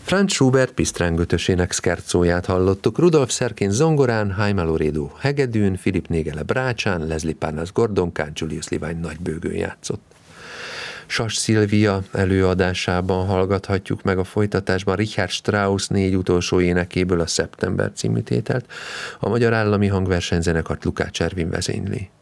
Franz Schubert Pisztráng ötösének szkerzóját hallottuk, Rudolf Serkin zongorán, Jaime Loredo hegedűn, Philipp Négele brácsán, Leslie Parnasz gordonkán, Julius Livány nagybőgőn játszott. Sas Szilvia előadásában hallgathatjuk meg a folytatásban Richard Strauss 4 utolsó énekéből a Szeptember című tételt, a Magyar Állami Hangversenyzenekart Lukács Ervin vezényli.